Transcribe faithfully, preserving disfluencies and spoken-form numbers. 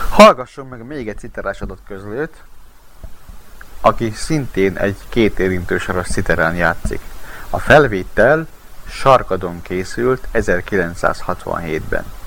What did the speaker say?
Hallgassunk meg még egy citerás adott közlőt, aki szintén egy két érintősoros citerán játszik. A felvétel Sarkadon készült ezerkilencszázhatvanhétben.